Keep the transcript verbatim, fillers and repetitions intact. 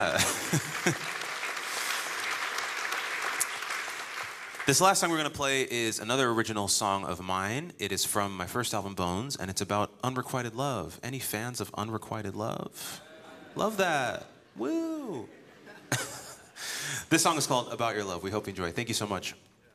This last song we're going to play is another original song of mine. It is from my first album, Bones, and it's about unrequited love. Any fans of unrequited love? Love that. Woo! This song is called About Your Love. We hope you enjoy. Thank you so much.